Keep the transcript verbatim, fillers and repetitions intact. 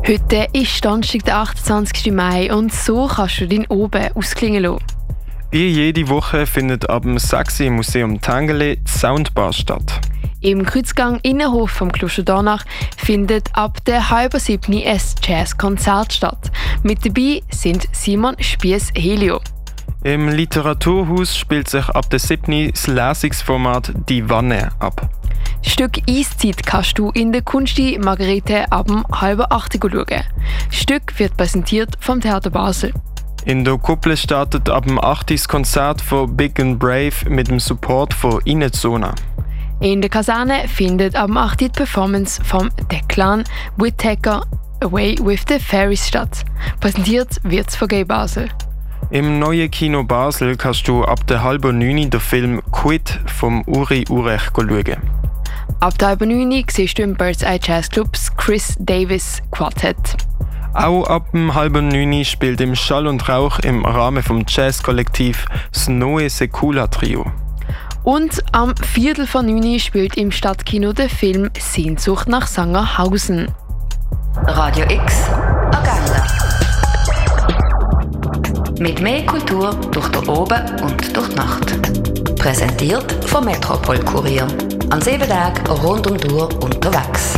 Heute ist Donnerstag, der achtundzwanzigsten Mai und so kannst du deinen Oben ausklingen lassen. Wie jede Woche findet ab dem sechs Uhr im Museum Tangeli die Soundbar statt. Im Kreuzgang Innenhof vom Kloster Dornach findet ab der halben siebten ein Jazzkonzert statt. Mit dabei sind Simon Spiess-Helio. Im Literaturhaus spielt sich ab der siebten das Lesungsformat «Die Wanne» ab. Das Stück «Eiszeit» kannst du in der Kunsti Margarete ab dem halben acht schauen. Das Stück wird präsentiert vom Theater Basel. In der Kuppel startet ab dem acht das Konzert von Big and Brave mit dem Support von Inezona. In der Kaserne findet ab dem acht die Performance vom Declan Whittaker «Away with the Fairies» statt. Präsentiert wird es von Gay Basel. Im neuen Kino Basel kannst du ab der halben neun den Film «Quit» vom Uri Urech schauen. Ab der halben neun siehst du im Birds Eye Jazz Clubs Chris Davis Quartett. Auch ab dem halben neun spielt im Schall und Rauch im Rahmen vom Jazzkollektiv das Neue Sekula Trio. Und am Viertel von neun spielt im Stadtkino der Film «Sehnsucht nach Sangerhausen». Radio X Agenda. Mit mehr Kultur durch den Oben und durch die Nacht. Präsentiert vom Metropol Kurier. An sieben Tagen rund um die Uhr unterwegs.